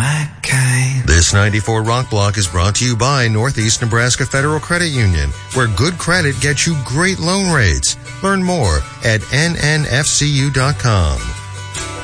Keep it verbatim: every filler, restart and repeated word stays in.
my kind. This ninety-four Rock Block is brought to you by Northeast Nebraska Federal Credit Union, where good credit gets you great loan rates. Learn more at N N F C U dot com.